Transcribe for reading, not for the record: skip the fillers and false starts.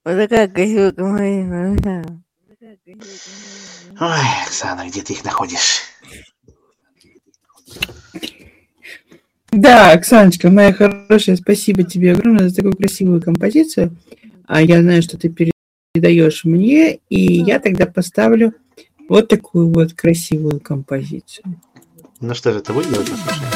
Вот такая красивая композиция. Ой, Оксана, где ты их находишь? Да, Оксаночка, моя хорошая, спасибо тебе огромное за такую красивую композицию. А я знаю, что ты передаешь мне, и я тогда поставлю вот такую вот красивую композицию. Ну что же, ты будешь делать, послушай?